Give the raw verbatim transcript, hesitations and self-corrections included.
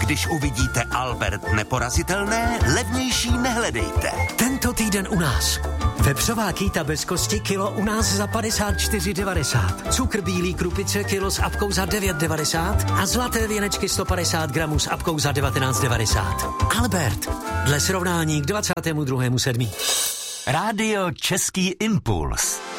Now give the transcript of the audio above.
Když uvidíte Albert neporazitelné, levnější nehledejte. Tento týden u nás. Vepřová kýta bez kosti kilo u nás za padesát čtyři devadesát. Cukr bílý krupice kilo s apkou za devět devadesát a zlaté věnečky sto padesát gramů s apkou za devatenáct devadesát. Albert. Dle srovnání k dvacátému druhému sedmý Rádio Český impuls.